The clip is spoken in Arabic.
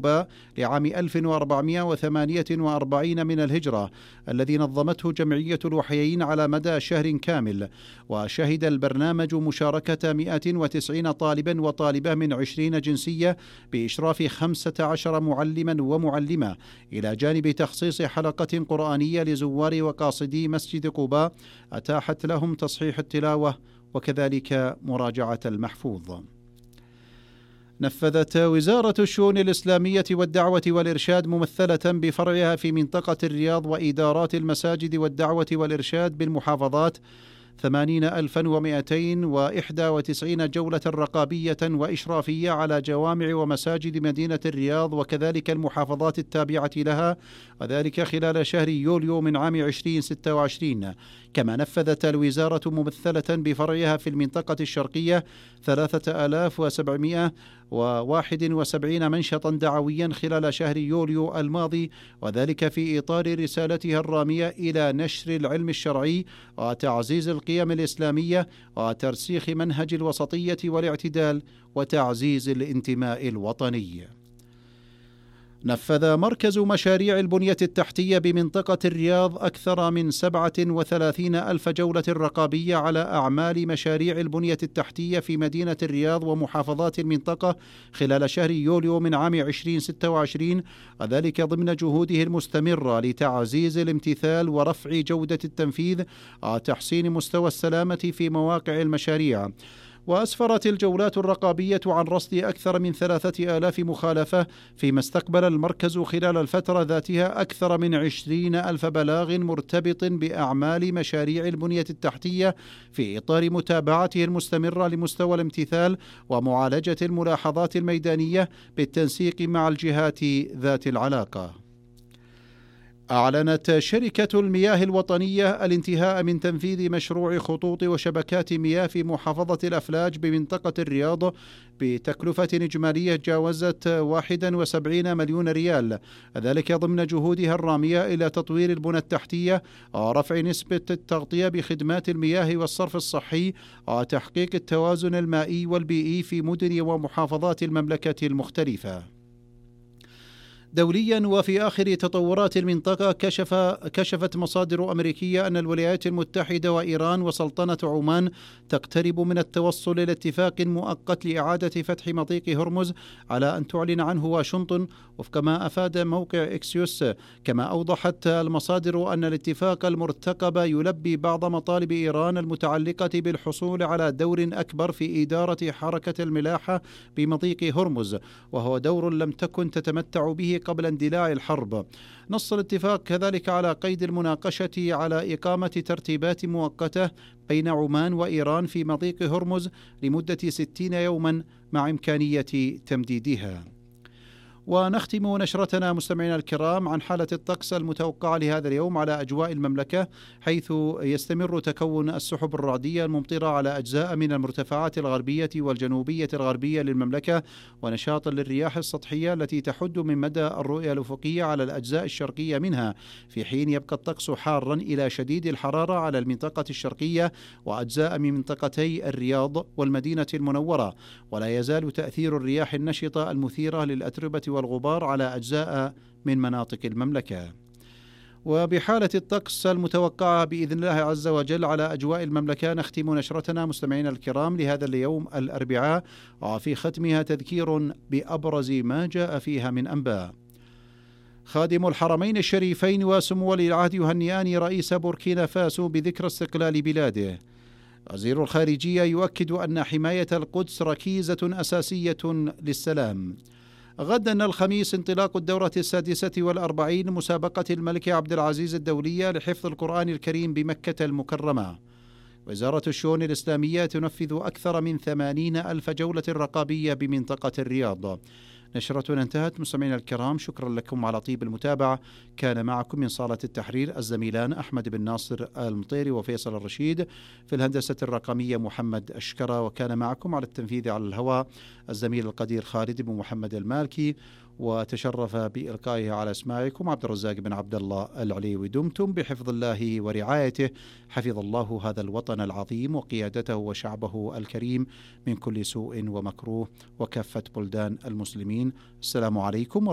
قباء لعام 1448 من الهجرة، الذي نظمته جمعية الوحيين على مدى شهر كامل. وشهد البرنامج مشاركة 190 طالبا وطالبة من 20 جنسية بإشراف 15 معلما ومعلمة، إلى جانب تخصيص حلقة قرآنية لزوار وقاصدي مسجد قباء أتاحت لهم تصحيح التلاوة وكذلك مراجعة المحفوظ. نفذت وزارة الشؤون الإسلامية والدعوة والإرشاد ممثلة بفرعها في منطقة الرياض وإدارات المساجد والدعوة والإرشاد بالمحافظات 80,291 جولة رقابية وإشرافية على جوامع ومساجد مدينة الرياض وكذلك المحافظات التابعة لها، وذلك خلال شهر يوليو من عام 2026. كما نفذت الوزارة ممثلة بفرعها في المنطقة الشرقية 3771 منشطا دعويا خلال شهر يوليو الماضي، وذلك في إطار رسالتها الرامية إلى نشر العلم الشرعي وتعزيز القيم الإسلامية وترسيخ منهج الوسطية والاعتدال وتعزيز الانتماء الوطني. نفذ مركز مشاريع البنية التحتية بمنطقة الرياض أكثر من 37 ألف جولة رقابية على أعمال مشاريع البنية التحتية في مدينة الرياض ومحافظات المنطقة خلال شهر يوليو من عام 2026، وذلك ضمن جهوده المستمرة لتعزيز الامتثال ورفع جودة التنفيذ وتحسين مستوى السلامة في مواقع المشاريع. وأسفرت الجولات الرقابية عن رصد أكثر من 3000 مخالفة، فيما استقبل المركز خلال الفترة ذاتها أكثر من 20 ألف بلاغ مرتبط بأعمال مشاريع البنية التحتية في إطار متابعته المستمرة لمستوى الامتثال ومعالجة الملاحظات الميدانية بالتنسيق مع الجهات ذات العلاقة. أعلنت شركة المياه الوطنية الانتهاء من تنفيذ مشروع خطوط وشبكات مياه في محافظة الأفلاج بمنطقة الرياض بتكلفة إجمالية جاوزت 71 مليون ريال، ذلك ضمن جهودها الرامية إلى تطوير البنى التحتية ورفع نسبة التغطية بخدمات المياه والصرف الصحي وتحقيق التوازن المائي والبيئي في مدن ومحافظات المملكة المختلفة. دوليا وفي آخر تطورات المنطقة، كشفت مصادر أمريكية أن الولايات المتحدة وإيران وسلطنة عمان تقترب من التوصل إلى اتفاق مؤقت لإعادة فتح مضيق هرمز على أن تعلن عنه واشنطن، وفق ما أفاد موقع إكسيوس. كما أوضحت المصادر أن الاتفاق المرتقب يلبي بعض مطالب إيران المتعلقة بالحصول على دور أكبر في إدارة حركة الملاحة بمضيق هرمز، وهو دور لم تكن تتمتع به قبل اندلاع الحرب. نص الاتفاق كذلك على قيد المناقشة على إقامة ترتيبات مؤقتة بين عمان وإيران في مضيق هرمز لمدة 60 يوما مع إمكانية تمديدها. ونختم نشرتنا مستمعينا الكرام عن حالة الطقس المتوقعة لهذا اليوم على أجواء المملكة، حيث يستمر تكون السحب الرعدية الممطرة على أجزاء من المرتفعات الغربية والجنوبية الغربية للمملكة، ونشاط للرياح السطحية التي تحد من مدى الرؤية الأفقية على الأجزاء الشرقية منها، في حين يبقى الطقس حارا إلى شديد الحرارة على المنطقة الشرقية وأجزاء من منطقتي الرياض والمدينة المنورة، ولا يزال تأثير الرياح النشطة المثيرة للأتربة والغبار على أجزاء من مناطق المملكة. وبحالة الطقس المتوقعة بإذن الله عز وجل على أجواء المملكة، نختم نشرتنا مستمعينا الكرام لهذا اليوم الأربعاء، وفي ختمها تذكير بأبرز ما جاء فيها من أنباء. خادم الحرمين الشريفين وسمو ولي العهد يهنئان رئيس بوركينا فاسو بذكرى استقلال بلاده. وزير الخارجية يؤكد أن حماية القدس ركيزة أساسية للسلام. غدا الخميس انطلاق الدورة 46 مسابقة الملك عبد العزيز الدولية لحفظ القرآن الكريم بمكة المكرمة. وزارة الشؤون الإسلامية تنفذ أكثر من 80 ألف جولة رقابية بمنطقة الرياض. نشرتنا انتهت مستمعينا الكرام، شكرا لكم على طيب المتابعة. كان معكم من صالة التحرير الزميلان أحمد بن ناصر المطيري وفيصل الرشيد، في الهندسة الرقمية محمد أشكرة، وكان معكم على التنفيذ على الهواء الزميل القدير خالد بن محمد المالكي، وتشرف بإلقائه على أسماعكم عبد الرزاق بن عبد الله العليوي. دمتم بحفظ الله ورعايته. حفظ الله هذا الوطن العظيم وقيادته وشعبه الكريم من كل سوء ومكروه وكافة بلدان المسلمين. السلام عليكم.